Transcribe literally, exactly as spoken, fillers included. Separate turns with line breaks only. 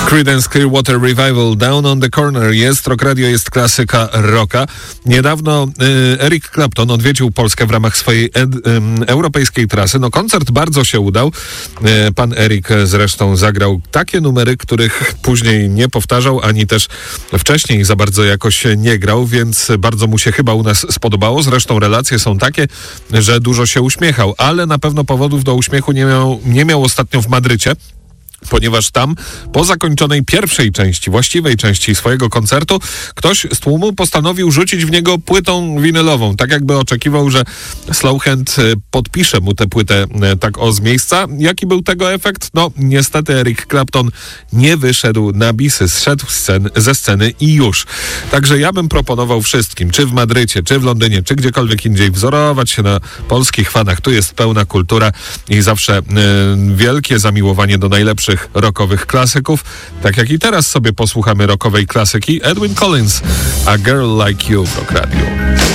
Creedence Clearwater Revival, Down on the Corner. Jest Rock Radio, jest klasyka rocka. Niedawno y, Eric Clapton odwiedził Polskę w ramach swojej ed, y, europejskiej trasy. No koncert bardzo się udał. Y, pan Eric zresztą zagrał takie numery, których później nie powtarzał, ani też wcześniej za bardzo jakoś nie grał, więc bardzo mu się chyba u nas spodobało. Zresztą relacje są takie, że dużo się uśmiechał, ale na pewno powodów do uśmiechu nie miał, nie miał ostatnio w Madrycie, ponieważ tam po zakończonej pierwszej części, właściwej części swojego koncertu, ktoś z tłumu postanowił rzucić w niego płytą winylową. Tak jakby oczekiwał, że Slowhand podpisze mu tę płytę tak o z miejsca. Jaki był tego efekt? No niestety Eric Clapton nie wyszedł na bisy, zszedł scen- ze sceny i już. Także ja bym proponował wszystkim, czy w Madrycie, czy w Londynie, czy gdziekolwiek indziej, wzorować się na polskich fanach. Tu jest pełna kultura i zawsze yy, wielkie zamiłowanie do najlepszych rockowych klasyków, tak jak i teraz sobie posłuchamy rockowej klasyki. Edwyn Collins, A Girl Like You w Rock Radio.